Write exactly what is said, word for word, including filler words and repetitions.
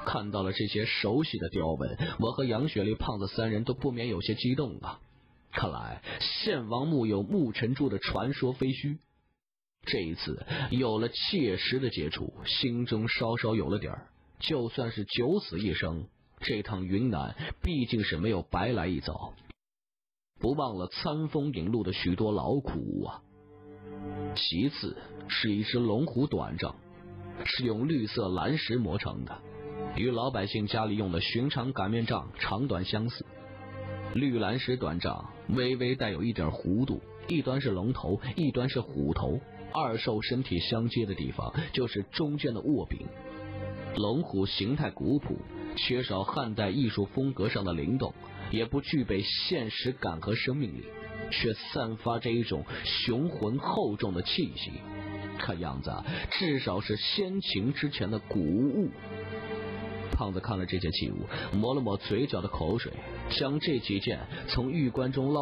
看到了这些熟悉的雕纹，我和杨雪丽胖子三人都不免有些激动啊。看来献王墓有牧尘柱的传说非虚。这一次有了切实的接触，心中稍稍有了底儿。就算是九死一生，这趟云南毕竟是没有白来一遭，不忘了餐风引路的许多劳苦啊。其次是一只龙虎短杖，是用绿色蓝石磨成的，与老百姓家里用的寻常擀面杖长短相似。绿蓝石短杖微微带有一点弧度，一端是龙头，一端是虎头，二兽身体相接的地方就是中间的握柄。龙虎形态古朴，缺少汉代艺术风格上的灵动，也不具备现实感和生命力，却散发着一种雄浑厚重的气息，看样子至少是先秦之前的古物。胖子看了这件器物，抹了抹嘴角的口水，将这几件从玉棺中捞